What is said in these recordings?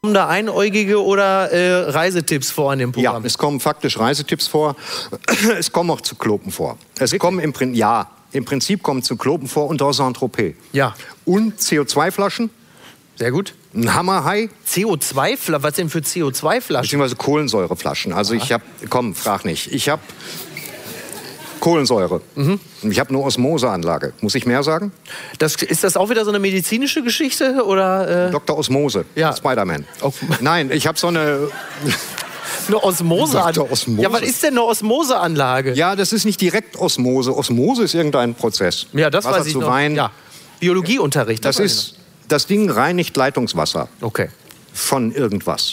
da Einäugige oder Reisetipps vor in dem Programm? Ja, es kommen faktisch Reisetipps vor. Es kommen auch Zyklopen vor. Im Prinzip kommen Zyklopen vor und auch Saint-Tropez. Ja. Und CO2-Flaschen. Sehr gut. Ein Hammerhai. CO2-Flaschen? Was denn für CO2-Flaschen? Beziehungsweise Kohlensäureflaschen. Also frag nicht. Ich habe Kohlensäure. Ich habe eine Osmoseanlage. Muss ich mehr sagen? Ist das auch wieder so eine medizinische Geschichte? Oder, Dr. Osmose. Ja. Spider-Man. Oh. Nein, ich habe so eine... Eine Osmoseanlage? Osmose. Ja, was ist denn eine Osmoseanlage? Ja, das ist nicht direkt Osmose. Osmose ist irgendein Prozess. Ja, das Wasser weiß ich zu noch. Wein. Ja. Biologieunterricht. Das Ding reinigt Leitungswasser. Okay. Von irgendwas.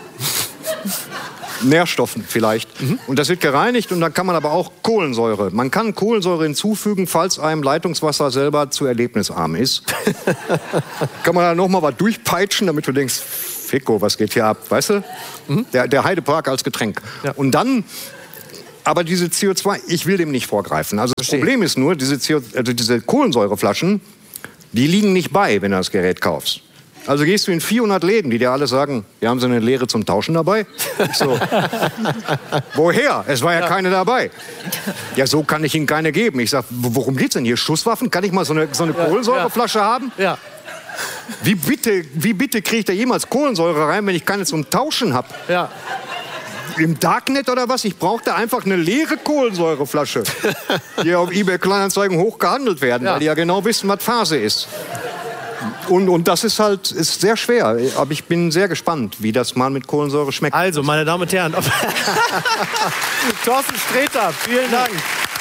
Nährstoffen vielleicht. Und das wird gereinigt und dann kann man aber auch Kohlensäure. Man kann Kohlensäure hinzufügen, falls einem Leitungswasser selber zu erlebnisarm ist. Kann man da noch mal was durchpeitschen, damit du denkst, Ficko, was geht hier ab, weißt du? Der Heidepark als Getränk. Ja. Und dann, aber diese CO2, ich will dem nicht vorgreifen. Also das Problem ist nur, diese Kohlensäureflaschen, die liegen nicht bei, wenn du das Gerät kaufst. Also gehst du in 400 Läden, die dir alle sagen, wir haben so eine Leere zum Tauschen dabei. Ich so, woher? Es war ja keine dabei. Ja, so kann ich Ihnen keine geben. Ich sag, worum geht's denn hier? Schusswaffen? Kann ich mal so eine Kohlensäureflasche haben? Ja. Wie bitte kriege ich da jemals Kohlensäure rein, wenn ich keine zum Tauschen habe? Ja. Im Darknet oder was? Ich brauchte einfach eine leere Kohlensäureflasche, die auf eBay Kleinanzeigen hoch gehandelt werden, weil die ja genau wissen, was Phase ist. Und das ist sehr schwer. Aber ich bin sehr gespannt, wie das mal mit Kohlensäure schmeckt. Also, meine Damen und Herren, Thorsten Sträter, vielen Dank.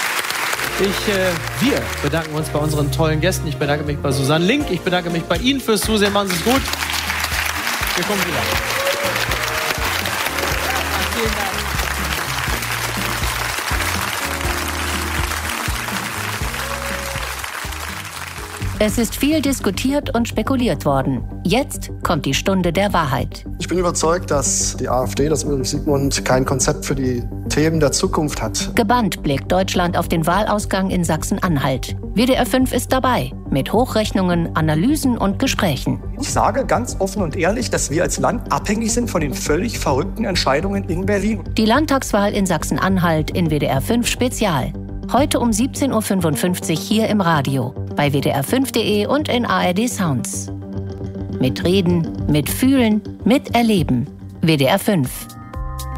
Wir bedanken uns bei unseren tollen Gästen. Ich bedanke mich bei Susanne Link. Ich bedanke mich bei Ihnen fürs Zusehen. Machen Sie es gut. Wir kommen wieder. Vielen Dank. Es ist viel diskutiert und spekuliert worden. Jetzt kommt die Stunde der Wahrheit. Ich bin überzeugt, dass die AfD, das Ulrich Siegmund, kein Konzept für die Themen der Zukunft hat. Gebannt blickt Deutschland auf den Wahlausgang in Sachsen-Anhalt. WDR 5 ist dabei, mit Hochrechnungen, Analysen und Gesprächen. Ich sage ganz offen und ehrlich, dass wir als Land abhängig sind von den völlig verrückten Entscheidungen in Berlin. Die Landtagswahl in Sachsen-Anhalt in WDR 5 Spezial. Heute um 17.55 Uhr hier im Radio, bei wdr5.de und in ARD Sounds. Mit Reden, mit Fühlen, mit Erleben. WDR 5.